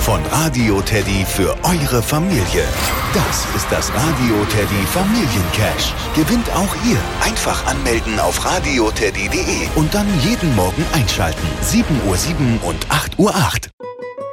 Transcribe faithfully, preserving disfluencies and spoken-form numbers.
Von Radio Teddy für eure Familie. Das ist das Radio Teddy Familiencash. Gewinnt auch ihr. Einfach anmelden auf radioteddy punkt de und dann jeden Morgen einschalten. sieben Uhr sieben und acht Uhr acht.